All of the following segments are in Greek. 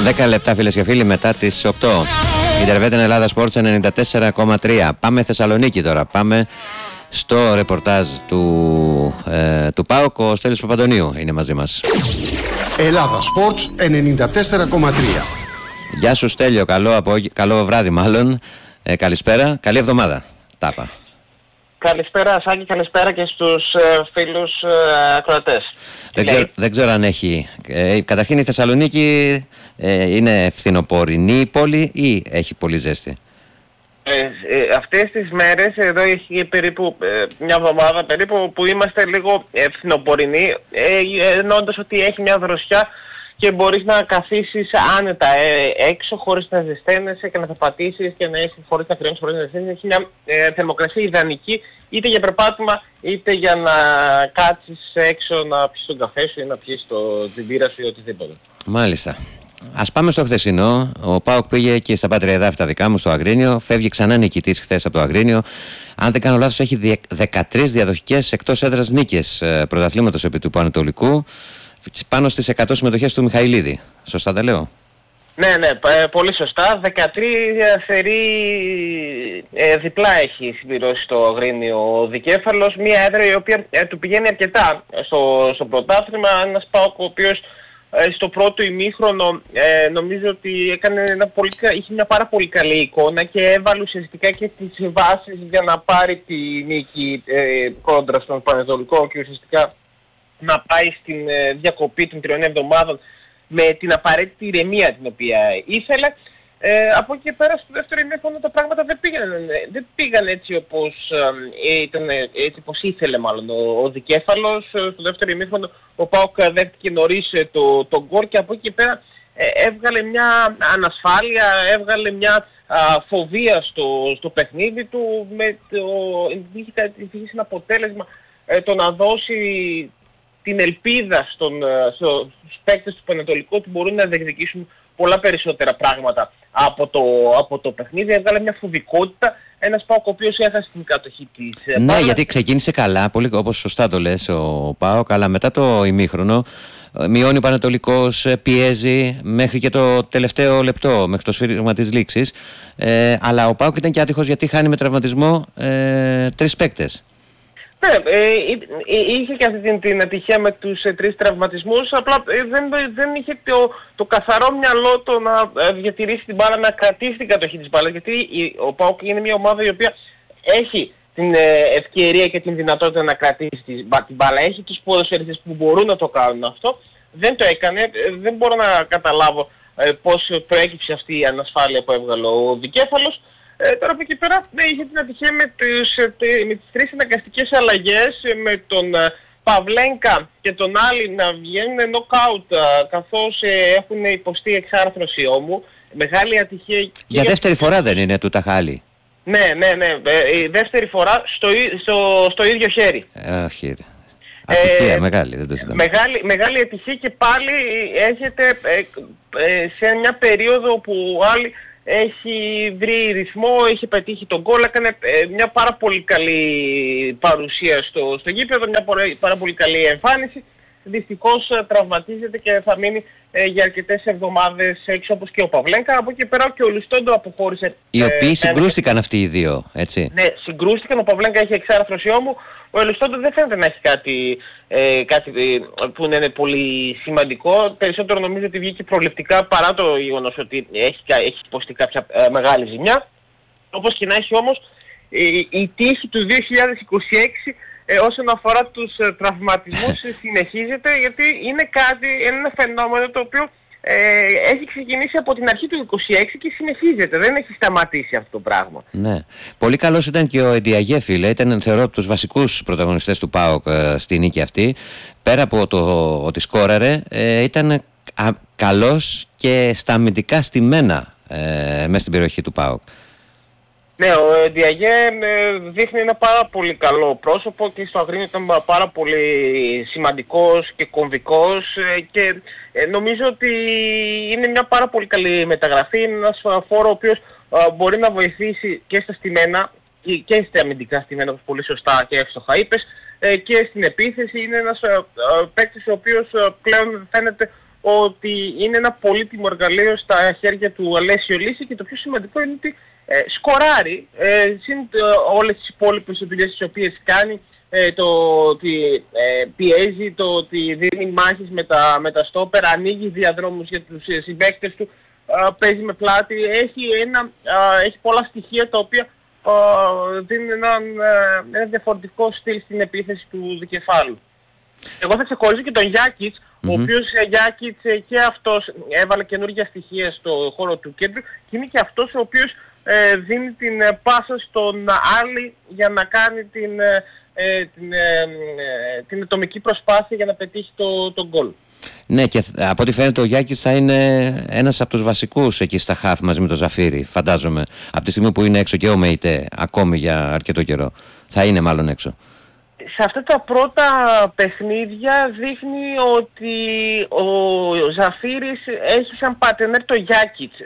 10 λεπτά φίλες και φίλοι μετά τις 8. Ιντερβέτεν Ελλάδα Sports 94,3. Πάμε Θεσσαλονίκη τώρα. Πάμε στο ρεπορτάζ του ΠΑΟΚ. Ο Στέλιος Παπαντονίου είναι μαζί μας. Ελλάδα Sports 94,3. Γεια σου Στέλιο, καλό βράδυ μάλλον. Καλησπέρα, καλή εβδομάδα. Τάπα. Καλησπέρα Σάκη, καλησπέρα και στους φίλους ακροατές. Δεν ξέρω αν έχει. Καταρχήν η Θεσσαλονίκη είναι φθινοπορεινή πόλη ή έχει πολύ ζέστη? Αυτές τις μέρες, εδώ έχει περίπου μια εβδομάδα περίπου που είμαστε λίγο φθινοπορεινοί, εννοώντας ότι έχει μια δροσιά και μπορείς να καθίσεις άνετα έξω χωρίς να ζεσταίνεσαι και να περπατήσεις και να έχεις χωρίς να κρυώνεις, χωρίς να ζεσταίνεσαι. Έχει μια θερμοκρασία ιδανική είτε για περπάτημα είτε για να κάτσεις έξω να πιεις τον καφέ σου ή να πιεις την μπύρα σου ή οτιδήποτε. Μάλιστα. Ας πάμε στο χθεσινό. Ο ΠΑΟΚ πήγε και στα Πατριά Εδάφη τα δικά μου στο Αγρίνιο. Φεύγει ξανά νικητής χθες από το Αγρίνιο. Αν δεν κάνω λάθος, έχει 13 διαδοχικές εκτός έδρας νίκες πρωταθλήματος επί του Πανετολικού, πάνω στις 100 συμμετοχές του Μιχαηλίδη. Σωστά τα λέω? Ναι, πολύ σωστά. 13 θερί διπλά έχει συμπληρώσει το Αγρίνιο ο Δικέφαλος. Μια έδρα η οποία του πηγαίνει αρκετά στο πρωτάθλημα. Ένας ΠΑΟΚ ο οποίος στο πρώτο ημίχρονο νομίζω ότι είχε μια πάρα πολύ καλή εικόνα και έβαλε ουσιαστικά και τις βάσεις για να πάρει τη νίκη κόντρα στον Πανετολικό και ουσιαστικά να πάει στην διακοπή των 3 εβδομάδων με την απαραίτητη ηρεμία την οποία ήθελε. Από εκεί και πέρα στο δεύτερο ημίχρονο τα πράγματα δεν πήγαν έτσι όπως ήθελε μάλλον ο Δικέφαλος. Στο δεύτερο ημίχρονο ο ΠΑΟΚ δέχτηκε νωρίς τον γκολ και από εκεί και πέρα έβγαλε μια ανασφάλεια, έβγαλε μια φοβία στο παιχνίδι του, είχε ένα αποτέλεσμα το να δώσει την ελπίδα στους παίκτες του Πανετολικού ότι μπορούν να διεκδικήσουν πολλά περισσότερα πράγματα από το παιχνίδι. Έβγαλε μια φοβικότητα, ένας ΠΑΟΚ ο οποίος έχασε την κατοχή της. Ναι, γιατί ξεκίνησε καλά, πολύ, όπως σωστά το λες ο ΠΑΟΚ, αλλά μετά το ημίχρονο μειώνει ο Πανετολικός, πιέζει μέχρι και το τελευταίο λεπτό, μέχρι το σφύριγμα της λήξης. Αλλά ο ΠΑΟΚ ήταν και άτυχος γιατί χάνει με τραυματισμό 3 παίκτες. Ναι, είχε και αυτή την ατυχία με τους 3 τραυματισμούς, απλά δεν είχε το καθαρό μυαλό το να διατηρήσει την μπάλα, να κρατήσει την κατοχή της μπάλας, γιατί ο ΠΑΟΚ είναι μια ομάδα η οποία έχει την ευκαιρία και την δυνατότητα να κρατήσει την μπάλα, έχει τους ποδοσφαιριστές που μπορούν να το κάνουν αυτό, δεν το έκανε, δεν μπορώ να καταλάβω πώς προέκυψε αυτή η ανασφάλεια που έβγαλε ο Δικέφαλος. Τώρα από εκεί πέρα είχε την ατυχία με τις 3 αναγκαστικές αλλαγές, με τον Παυλένκα και τον Άλλη να βγαίνουν νοκάουτ καθώς έχουν υποστεί εξάρθρωση ώμου. Μεγάλη ατυχία. Για δεύτερη φορά δεν είναι του Ταχάλη? Ναι, η δεύτερη φορά στο ίδιο χέρι. Όχι. Ατυχία μεγάλη, δεν το συντάμε. Μεγάλη ατυχία και πάλι έρχεται σε μια περίοδο που Άλλη έχει βρει ρυθμό, έχει πετύχει τον γκολ, έκανε μια πάρα πολύ καλή παρουσία στο γήπεδο, μια πάρα πολύ καλή εμφάνιση. Δυστυχώς τραυματίζεται και θα μείνει για αρκετές εβδομάδες έξω, όπως και ο Παυλένκα. Από εκεί πέρα και ο Λουστόντο αποχώρησε. Οι οποίοι συγκρούστηκαν αυτοί οι δύο, έτσι? Ναι, συγκρούστηκαν. Ο Παυλένκα έχει εξάρθρωση ώμου. Ο Ελουστόντο δεν φαίνεται να έχει κάτι που είναι πολύ σημαντικό. Περισσότερο νομίζω ότι βγήκε προληπτικά παρά το γεγονός ότι έχει υποστεί κάποια μεγάλη ζημιά. Όπως και να έχει όμως, η τύχη του 2026 όσον αφορά τους τραυματισμούς συνεχίζεται, γιατί είναι ένα φαινόμενο το οποίο έχει ξεκινήσει από την αρχή του 26 και συνεχίζεται. Δεν έχει σταματήσει αυτό το πράγμα. Ναι. Πολύ καλός ήταν και ο Εντιαγέ, φίλε. Ήταν, θεωρώ, από τους βασικούς πρωταγωνιστές του ΠΑΟΚ στη νίκη αυτή. Πέρα από το ότι σκόραρε, ήταν καλός και στα αμυντικά στημένα μέσα στην περιοχή του ΠΑΟΚ. Ναι, ο Εντιαγέ δείχνει ένα πάρα πολύ καλό πρόσωπο και στο Αγρίνιο ήταν πάρα πολύ σημαντικός και κομβικός και νομίζω ότι είναι μια πάρα πολύ καλή μεταγραφή. Είναι ένας φόρο ο οποίος μπορεί να βοηθήσει και στα στημένα και στα αμυντικά στημένα, όπως πολύ σωστά και εύστοχα είπες, και στην επίθεση. Είναι ένας παίκτης ο οποίος πλέον φαίνεται ότι είναι ένα πολύτιμο εργαλείο στα χέρια του Αλέσιο Λύση, και το πιο σημαντικό είναι ότι σκοράρει συν όλες τις υπόλοιπες δουλειές τις οποίες κάνει, το ότι πιέζει, το ότι δίνει μάχες με τα στόπερ, ανοίγει διαδρόμους για τους συμπαίκτες του, παίζει με πλάτη, έχει πολλά στοιχεία τα οποία δίνουν ένα διαφορετικό στυλ στην επίθεση του δικεφάλου. Εγώ θα ξεχωρίσω και τον Γιάκιτς, ο οποίος Γιάκιτς και αυτός έβαλε καινούργια στοιχεία στο χώρο του κέντρου, και είναι και αυτός ο οποίος δίνει την πάσα στον Άλλη για να κάνει την ατομική προσπάθεια για να πετύχει τον γκολ. Ναι, και από ό,τι φαίνεται ο Γιάκης θα είναι ένας από τους βασικούς εκεί στα χαφ μαζί με τον Ζαφύρι, φαντάζομαι. Από τη στιγμή που είναι έξω και ο Μεϊτέ ακόμη για αρκετό καιρό. Θα είναι μάλλον έξω. Σε αυτά τα πρώτα παιχνίδια δείχνει ότι ο Ζαφύρης έχει σαν πατενέρ το Γιάκιτς.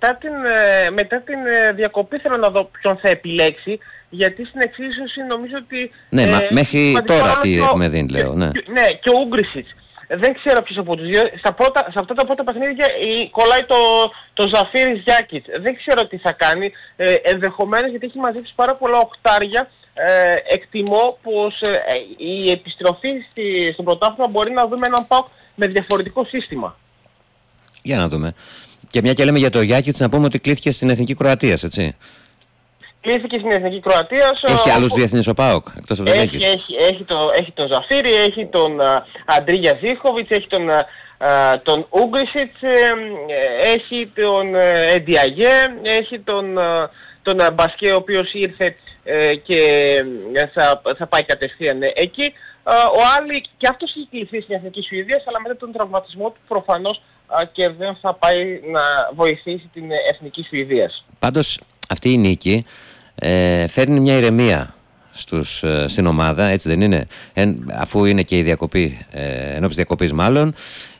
Μετά την διακοπή θέλω να δω ποιον θα επιλέξει, γιατί στην εξίσωση νομίζω ότι... Ναι, μέχρι τώρα τι έχουμε δει, λέω. Ναι, και ο Ούγκρισιτς. Δεν ξέρω ποιος από τους δύο. Σε αυτά τα πρώτα παιχνίδια κολλάει το Ζαφύρης Γιάκιτς. Δεν ξέρω τι θα κάνει. Ενδεχομένως, γιατί έχει μαζέψει πάρα πολλά οχτάρια, εκτιμώ πως η επιστροφή στο πρωτάθλημα μπορεί να δούμε έναν ΠΑΟΚ με διαφορετικό σύστημα. Για να δούμε. Και μια και λέμε για το Γιάκιτς, να πούμε ότι κλήθηκε στην Εθνική Κροατίας, έτσι. Κλήθηκε στην Εθνική Κροατίας. Έχει άλλους διεθνείς ο ΠΑΟΚ, εκτός από τον Γιάκιτς? Έχει τον Ζαφύρι, έχει τον Αντρίγια Ζίχοβιτς, έχει τον Ούγκρισιτς, έχει τον Εντιαγέ, έχει τον Μπασκέ, ο οποίος ήρθε και θα πάει κατευθείαν εκεί. Ο Άλλη και αυτός έχει κληθεί στην Εθνική Σουηδίας, αλλά μετά τον τραυματισμό του προφανώς και δεν θα πάει να βοηθήσει την Εθνική Σουηδίας. Πάντως αυτή η νίκη φέρνει μια ηρεμία στην ομάδα, έτσι δεν είναι? Αφού είναι και η διακοπή, ενώπιση διακοπής μάλλον,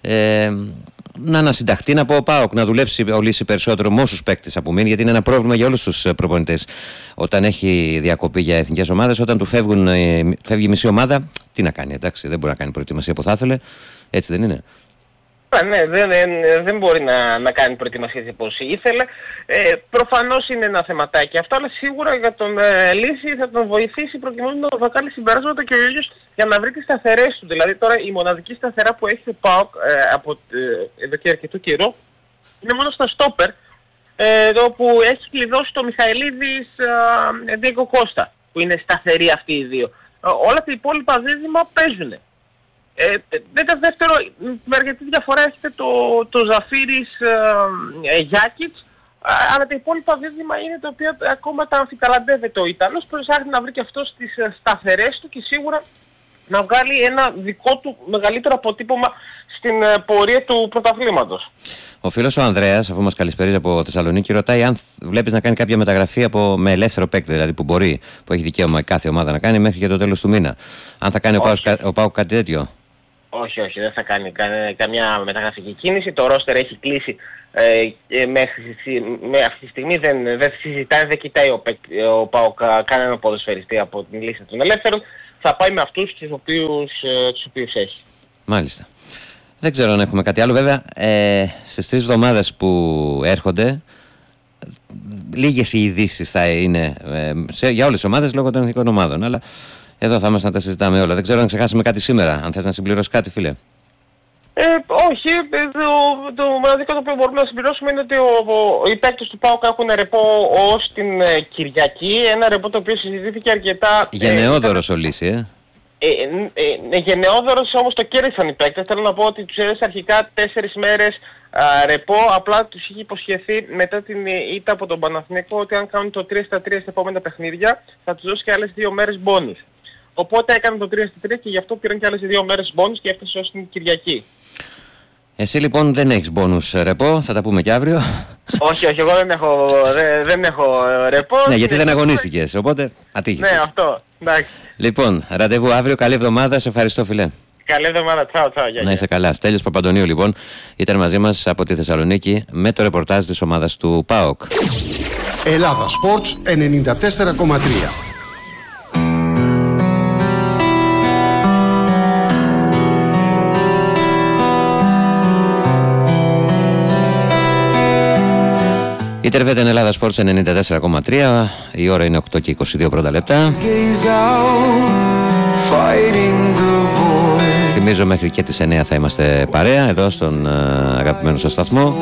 να ανασυνταχτεί, να πω ο ΠΑΟΚ, να δουλέψει ο Λύση περισσότερο με όσους παίκτες απομείνει, γιατί είναι ένα πρόβλημα για όλους τους προπονητές. Όταν έχει διακοπή για εθνικές ομάδες, όταν του φεύγει η μισή ομάδα, τι να κάνει, εντάξει, δεν μπορεί να κάνει προετοιμασία που θα ήθελε, έτσι δεν είναι? Ναι, δεν μπορεί να κάνει προετοιμασία όπως ήθελε. Προφανώς είναι ένα θεματάκι αυτό, αλλά σίγουρα για τον Λύση θα τον βοηθήσει προκειμένου να βγάλει συμπεράσματα και ο ίδιος για να βρει τις σταθερές του. Δηλαδή τώρα η μοναδική σταθερά που έχει ο ΠΑΟΚ από εδώ και αρκετό καιρό είναι μόνο στα στόπερ, όπου έχει κλειδώσει το Μιχαηλίδης Ντίγκο Κώστα, που είναι σταθεροί αυτοί οι δύο. Όλα τα υπόλοιπα δίδυμα παίζουν. Μετά δεύτερο, με αρκετή διαφορά έχετε το Ζαφύρης Γιάκιτς, αλλά τα υπόλοιπα δίδυμα είναι τα οποία ακόμα τα αμφιταλαντεύεται ο Ιταλός. Προσπαθεί να βρει και αυτός τις σταθερές του και σίγουρα να βγάλει ένα δικό του μεγαλύτερο αποτύπωμα στην πορεία του πρωταθλήματος. Ο φίλος ο Ανδρέας, αφού μας καλησπερίζει από Θεσσαλονίκη, ρωτάει αν βλέπεις να κάνει κάποια μεταγραφή με ελεύθερο παίκτη, δηλαδή που έχει δικαίωμα κάθε ομάδα να κάνει μέχρι και το τέλος του μήνα. Αν θα κάνει ο ΠΑΟΚ κάτι τέτοιο? Όχι, δεν θα κάνει καμιά μεταγραφική κίνηση. Το ρόστερ έχει κλείσει μέχρι αυτή τη στιγμή. Δεν συζητάει, δεν κοιτάει ο ΠΑΟΚ κανένα ποδοσφαιριστή από την λίστα των ελεύθερων. Θα πάει με αυτούς τους οποίους έχει. Μάλιστα. Δεν ξέρω αν έχουμε κάτι άλλο. Βέβαια, στις 3 εβδομάδες που έρχονται, λίγες οι ειδήσεις θα είναι για όλες τις ομάδες λόγω των εθνικών ομάδων. Αλλά εδώ θα είμαστε να τα συζητάμε όλα. Δεν ξέρω αν ξεχάσαμε κάτι σήμερα. Αν θες να συμπληρώσεις κάτι, φίλε. Όχι. Το μοναδικό το οποίο μπορούμε να συμπληρώσουμε είναι ότι οι παίκτες του ΠΑΟΚ έχουν ρεπό ως την Κυριακή. Ένα ρεπό το οποίο συζητήθηκε αρκετά. Γενναιόδωρος ο Λύση, γενναιόδωρος, όμως το κέρδισαν οι παίκτες. Θέλω να πω ότι τους έδωσε αρχικά 4 μέρες ρεπό. Απλά τους είχε υποσχεθεί μετά την ήττα από τον Παναθηναϊκό ότι αν κάνουν το 3-3 στα επόμενα παιχνίδια θα τους δώσει και άλλες 2 μέρες μπόνους. Οπότε έκανε το 3-3 και γι' αυτό πήραν και άλλες 2 μέρες μπόνους και έφτασε ως την Εσύ λοιπόν δεν έχεις μπόνους ρεπό, θα τα πούμε και αύριο. Όχι, εγώ δεν έχω ρεπό. Ναι, γιατί δεν αγωνίστηκες, οπότε ατύχησες. Ναι, αυτό. Εντάξει. Λοιπόν, ραντεβού αύριο, καλή εβδομάδα, σε ευχαριστώ φίλε. Καλή εβδομάδα, τσάου. Να είσαι καλά. Στέλιος Παπαντονίου λοιπόν ήταν μαζί μας από τη Θεσσαλονίκη με το ρεπορτάζ της ομάδας του ΠΑΟΚ. Ελλάδα Sports 94,3. Η Τερβέτα είναι Ελλάδα Sports 94,3. Η ώρα είναι 8 και 22 πρώτα λεπτά. Θυμίζω μέχρι και τις 9 θα είμαστε παρέα εδώ στον αγαπημένο σας σταθμό.